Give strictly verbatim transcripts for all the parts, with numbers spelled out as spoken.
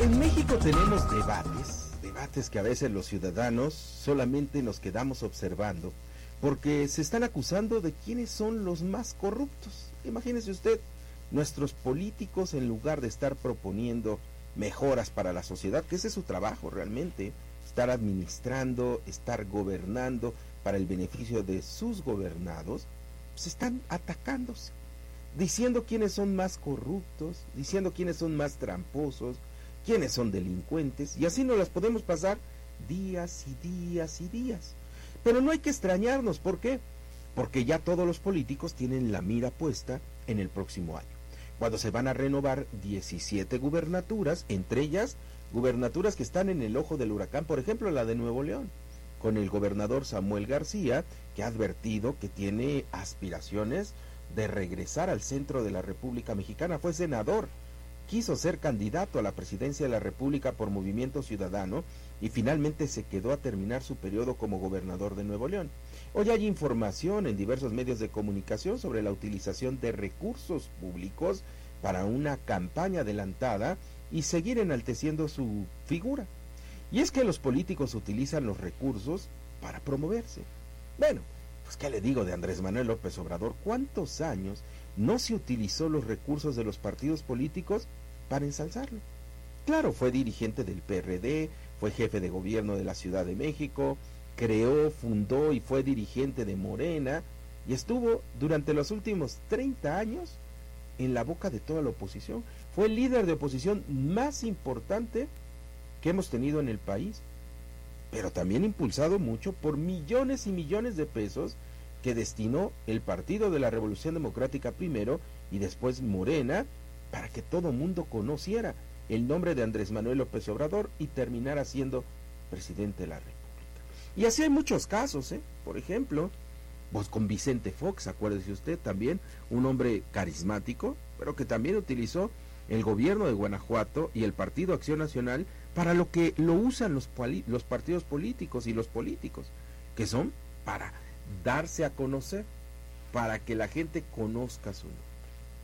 En México tenemos debates, debates que a veces los ciudadanos solamente nos quedamos observando, porque se están acusando de quiénes son los más corruptos. Imagínese usted, nuestros políticos, en lugar de estar proponiendo mejoras para la sociedad, que ese es su trabajo realmente, estar administrando, estar gobernando para el beneficio de sus gobernados, pues están atacándose, diciendo quiénes son más corruptos, diciendo quiénes son más tramposos, quiénes son delincuentes, y así nos las podemos pasar días y días y días. Pero no hay que extrañarnos, ¿por qué? Porque ya todos los políticos tienen la mira puesta en el próximo año, cuando se van a renovar diecisiete gubernaturas, entre ellas gubernaturas que están en el ojo del huracán, por ejemplo la de Nuevo León, con el gobernador Samuel García, que ha advertido que tiene aspiraciones de regresar al centro de la República Mexicana. Fue senador, quiso ser candidato a la presidencia de la República por Movimiento Ciudadano y finalmente se quedó a terminar su periodo como gobernador de Nuevo León. Hoy hay información en diversos medios de comunicación sobre la utilización de recursos públicos para una campaña adelantada y seguir enalteciendo su figura. Y es que los políticos utilizan los recursos para promoverse. Bueno, pues qué le digo de Andrés Manuel López Obrador, ¿cuántos años no se utilizó los recursos de los partidos políticos para ensalzarlo? Claro, fue dirigente del P R D, fue jefe de gobierno de la Ciudad de México, creó, fundó y fue dirigente de Morena, y estuvo durante los últimos treinta años en la boca de toda la oposición. Fue el líder de oposición más importante que hemos tenido en el país, pero también impulsado mucho por millones y millones de pesos que destinó el Partido de la Revolución Democrática primero y después Morena, para que todo mundo conociera el nombre de Andrés Manuel López Obrador y terminara siendo presidente de la República. Y así hay muchos casos, ¿eh? Por ejemplo, pues con Vicente Fox, acuérdese usted, también un hombre carismático, pero que también utilizó el gobierno de Guanajuato y el Partido Acción Nacional para lo que lo usan los, los partidos políticos y los políticos, que son para darse a conocer, para que la gente conozca su nombre.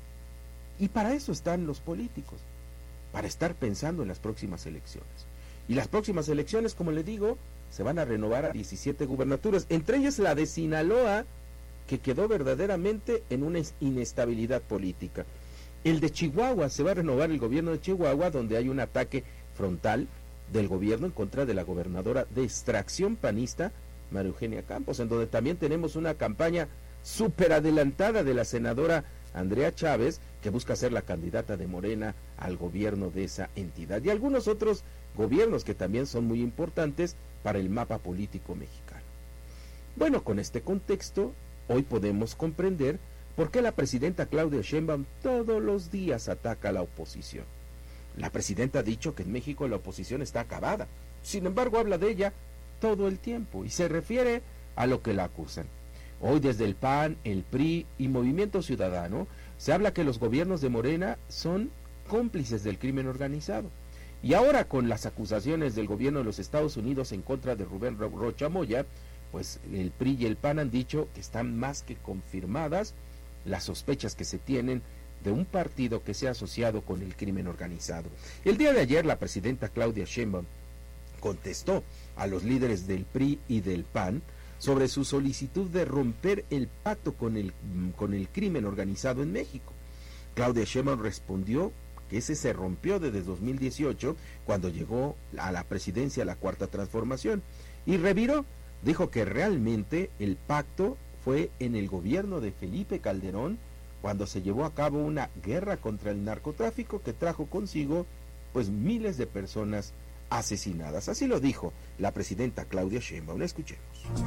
Y para eso están los políticos, para estar pensando en las próximas elecciones. Y las próximas elecciones, como le digo, se van a renovar a diecisiete gubernaturas, entre ellas la de Sinaloa, que quedó verdaderamente en una inestabilidad política. El de Chihuahua, se va a renovar el gobierno de Chihuahua, donde hay un ataque frontal del gobierno en contra de la gobernadora de extracción panista, María Eugenia Campos, en donde también tenemos una campaña súper adelantada de la senadora Andrea Chávez, que busca ser la candidata de Morena al gobierno de esa entidad, y algunos otros gobiernos que también son muy importantes para el mapa político mexicano. Bueno, con este contexto, hoy podemos comprender por qué la presidenta Claudia Sheinbaum todos los días ataca a la oposición. La presidenta ha dicho que en México la oposición está acabada, sin embargo habla de ella todo el tiempo y se refiere a lo que la acusan. Hoy desde el P A N, el P R I y Movimiento Ciudadano se habla que los gobiernos de Morena son cómplices del crimen organizado. Y ahora con las acusaciones del gobierno de los Estados Unidos en contra de Rubén Rocha Moya, pues el P R I y el P A N han dicho que están más que confirmadas las sospechas que se tienen de un partido que se ha asociado con el crimen organizado. El día de ayer la presidenta Claudia Sheinbaum contestó a los líderes del P R I y del P A N sobre su solicitud de romper el pacto con el, con el crimen organizado en México. Claudia Sheinbaum respondió que ese se rompió desde dos mil dieciocho, cuando llegó a la presidencia la Cuarta Transformación, y reviró, dijo que realmente el pacto fue en el gobierno de Felipe Calderón, cuando se llevó a cabo una guerra contra el narcotráfico que trajo consigo pues miles de personas asesinadas. Así lo dijo la presidenta Claudia Sheinbaum. Escuchemos.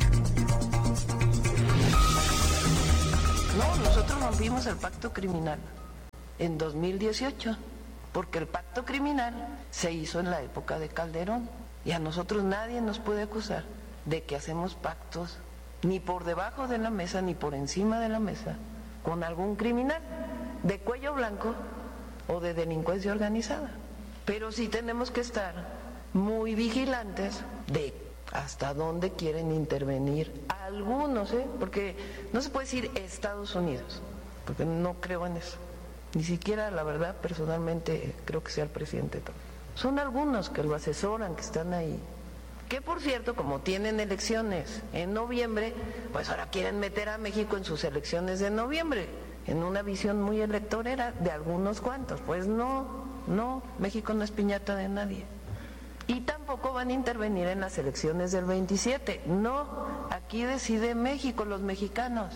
No, nosotros rompimos el pacto criminal en dos mil dieciocho, porque el pacto criminal se hizo en la época de Calderón, y a nosotros nadie nos puede acusar de que hacemos pactos ni por debajo de la mesa ni por encima de la mesa con algún criminal de cuello blanco o de delincuencia organizada. Pero sí tenemos que estar muy vigilantes de hasta dónde quieren intervenir algunos, ¿eh? Porque no se puede decir Estados Unidos, porque no creo en eso. Ni siquiera, la verdad, personalmente creo que sea el presidente Trump. Son algunos que lo asesoran, que están ahí. Que por cierto, como tienen elecciones en noviembre, pues ahora quieren meter a México en sus elecciones de noviembre, en una visión muy electorera de algunos cuantos. Pues no, no, México no es piñata de nadie. Y tampoco van a intervenir en las elecciones del veintisiete. No, aquí decide México, los mexicanos.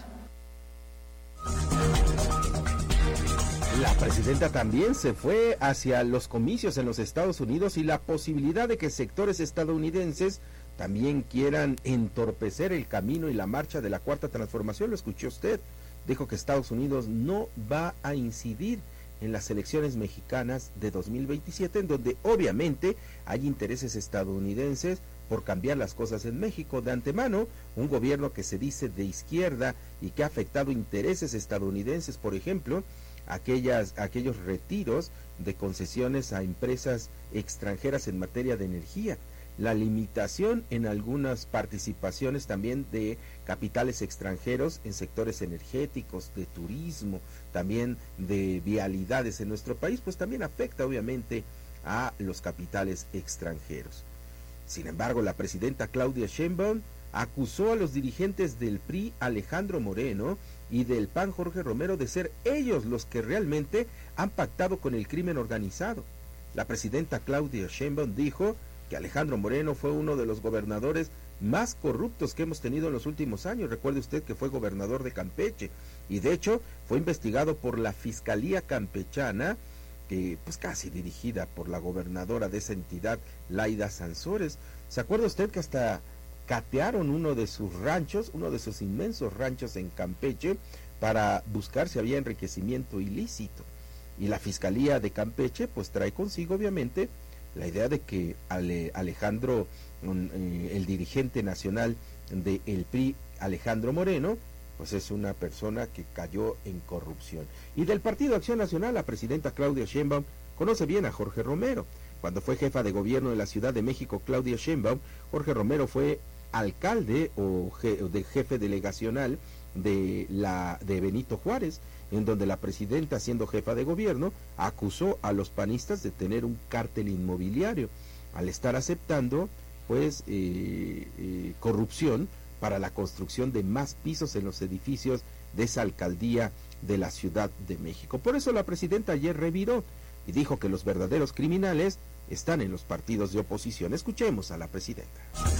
La presidenta también se fue hacia los comicios en los Estados Unidos y la posibilidad de que sectores estadounidenses también quieran entorpecer el camino y la marcha de la Cuarta Transformación. Lo escuchó usted. Dijo que Estados Unidos no va a incidir en las elecciones mexicanas de dos mil veintisiete, en donde obviamente hay intereses estadounidenses por cambiar las cosas en México. De antemano, un gobierno que se dice de izquierda y que ha afectado intereses estadounidenses, por ejemplo, aquellas, aquellos retiros de concesiones a empresas extranjeras en materia de energía, la limitación en algunas participaciones también de capitales extranjeros en sectores energéticos, de turismo, también de vialidades en nuestro país, pues también afecta obviamente a los capitales extranjeros. Sin embargo, la presidenta Claudia Sheinbaum acusó a los dirigentes del P R I, Alejandro Moreno, y del P A N, Jorge Romero, de ser ellos los que realmente han pactado con el crimen organizado. La presidenta Claudia Sheinbaum dijo que Alejandro Moreno fue uno de los gobernadores más corruptos que hemos tenido en los últimos años. Recuerde usted que fue gobernador de Campeche y de hecho fue investigado por la Fiscalía Campechana, que pues casi dirigida por la gobernadora de esa entidad, Laida Sansores. ¿Se acuerda usted que hasta catearon uno de sus ranchos, uno de sus inmensos ranchos en Campeche, para buscar si había enriquecimiento ilícito? Y la Fiscalía de Campeche pues trae consigo obviamente la idea de que Ale, Alejandro, eh, el dirigente nacional del P R I, Alejandro Moreno, pues es una persona que cayó en corrupción. Y del Partido Acción Nacional, la presidenta Claudia Sheinbaum conoce bien a Jorge Romero. Cuando fue jefa de gobierno de la Ciudad de México, Claudia Sheinbaum, Jorge Romero fue alcalde o je, de jefe delegacional de la de Benito Juárez, en donde la presidenta, siendo jefa de gobierno, acusó a los panistas de tener un cártel inmobiliario, al estar aceptando pues eh, eh, corrupción para la construcción de más pisos en los edificios de esa alcaldía de la Ciudad de México. Por eso la presidenta ayer reviró y dijo que los verdaderos criminales están en los partidos de oposición. Escuchemos a la presidenta.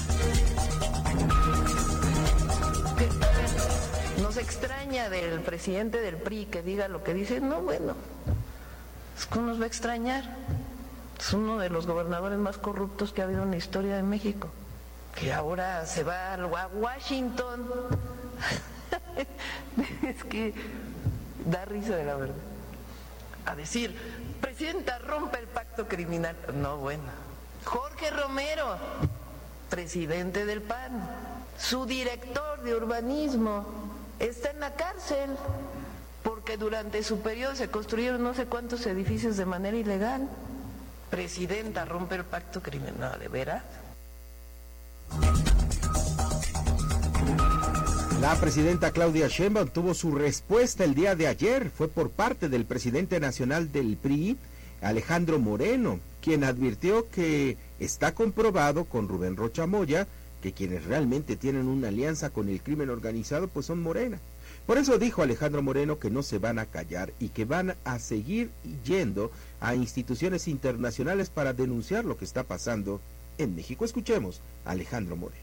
Nos extraña del presidente del P R I que diga lo que dice. No, bueno, es que nos va a extrañar. Es uno de los gobernadores más corruptos que ha habido en la historia de México, que ahora se va a Washington. Es que da risa, de la verdad, a decir: presidenta, rompe el pacto criminal. No, bueno. Jorge Romero, presidente del P A N, su director de urbanismo, está en la cárcel porque durante su periodo se construyeron no sé cuántos edificios de manera ilegal. Presidenta, rompe el pacto criminal. No, ¿de veras? La presidenta Claudia Sheinbaum tuvo su respuesta el día de ayer. Fue por parte del presidente nacional del P R I, Alejandro Moreno, quien advirtió que está comprobado con Rubén Rocha Moya que quienes realmente tienen una alianza con el crimen organizado pues son Morena. Por eso dijo Alejandro Moreno que no se van a callar y que van a seguir yendo a instituciones internacionales para denunciar lo que está pasando en México. Escuchemos a Alejandro Moreno.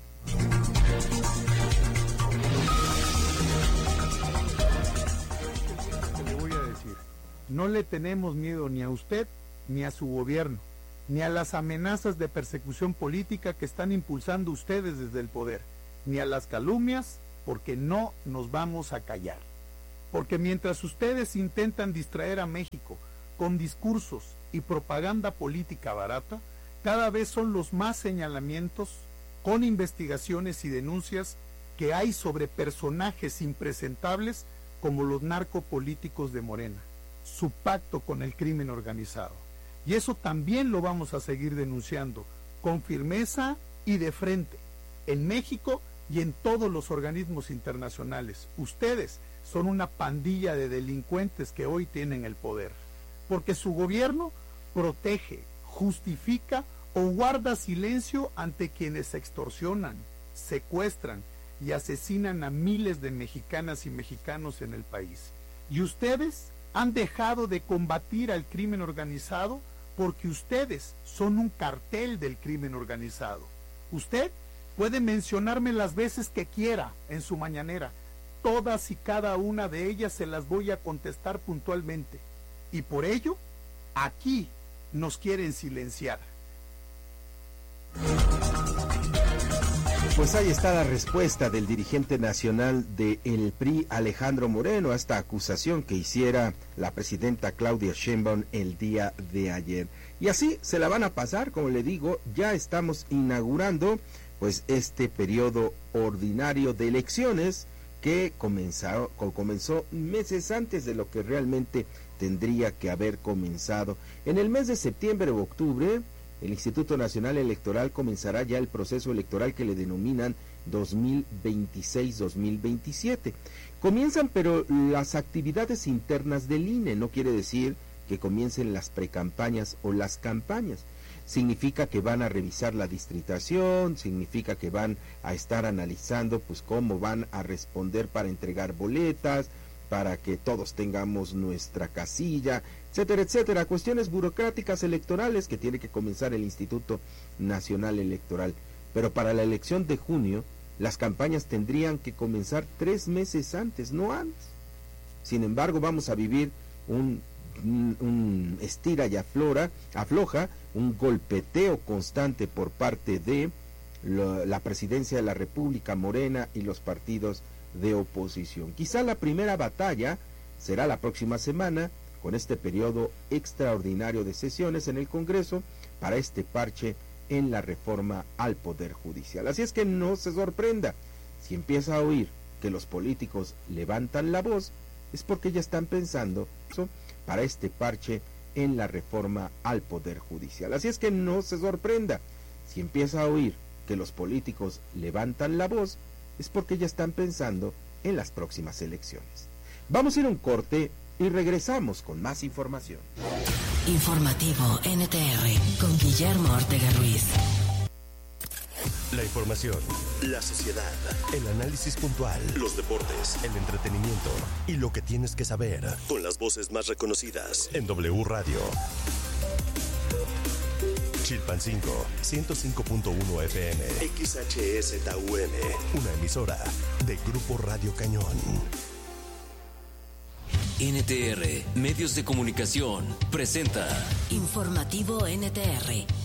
Le voy a decir, no le tenemos miedo ni a usted ni a su gobierno, ni a las amenazas de persecución política que están impulsando ustedes desde el poder, ni a las calumnias, porque no nos vamos a callar. Porque mientras ustedes intentan distraer a México con discursos y propaganda política barata, cada vez son los más señalamientos con investigaciones y denuncias que hay sobre personajes impresentables como los narcopolíticos de Morena, su pacto con el crimen organizado. Y eso también lo vamos a seguir denunciando con firmeza y de frente, en México y en todos los organismos internacionales. Ustedes son una pandilla de delincuentes que hoy tienen el poder, porque su gobierno protege, justifica o guarda silencio ante quienes extorsionan, secuestran y asesinan a miles de mexicanas y mexicanos en el país. Y ustedes han dejado de combatir al crimen organizado porque ustedes son un cartel del crimen organizado. Usted puede mencionarme las veces que quiera en su mañanera. Todas y cada una de ellas se las voy a contestar puntualmente. Y por ello, aquí nos quieren silenciar. Pues ahí está la respuesta del dirigente nacional del P R I, Alejandro Moreno, a esta acusación que hiciera la presidenta Claudia Sheinbaum el día de ayer. Y así se la van a pasar, como le digo, ya estamos inaugurando pues este periodo ordinario de elecciones que comenzó, comenzó meses antes de lo que realmente tendría que haber comenzado. En el mes de septiembre o octubre, el Instituto Nacional Electoral comenzará ya el proceso electoral que le denominan dos mil veintiséis dos mil veintisiete. Comienzan pero las actividades internas del I N E, no quiere decir que comiencen las precampañas o las campañas. Significa que van a revisar la distritación, significa que van a estar analizando pues cómo van a responder para entregar boletas, para que todos tengamos nuestra casilla, etcétera, etcétera. Cuestiones burocráticas electorales que tiene que comenzar el Instituto Nacional Electoral. Pero para la elección de junio, las campañas tendrían que comenzar tres meses antes, no antes. Sin embargo, vamos a vivir un, un, un estira y aflora, afloja, un golpeteo constante por parte de lo, la presidencia de la República, Morena y los partidos de oposición. Quizá la primera batalla será la próxima semana, con este periodo extraordinario de sesiones en el Congreso para este parche en la reforma al Poder Judicial. Así es que no se sorprenda si empieza a oír que los políticos levantan la voz, es porque ya están pensando eso para este parche en la reforma al Poder Judicial. Así es que no se sorprenda si empieza a oír que los políticos levantan la voz, es porque ya están pensando en las próximas elecciones. Vamos a ir a un corte y regresamos con más información. Informativo N T R con Guillermo Ortega Ruiz. La información, la sociedad, el análisis puntual, los deportes, el entretenimiento y lo que tienes que saber con las voces más reconocidas en W Radio. Chilpancingo, ciento cinco punto uno F M, X H S Z U M, una emisora de Grupo Radio Cañón. N T R, Medios de Comunicación, presenta Informativo N T R